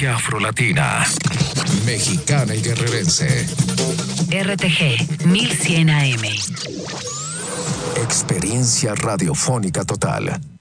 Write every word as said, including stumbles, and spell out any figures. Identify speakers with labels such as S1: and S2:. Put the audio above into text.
S1: Frecuencia afrolatina, mexicana y guerrerense.
S2: R T G mil cien A M.
S1: Experiencia radiofónica total.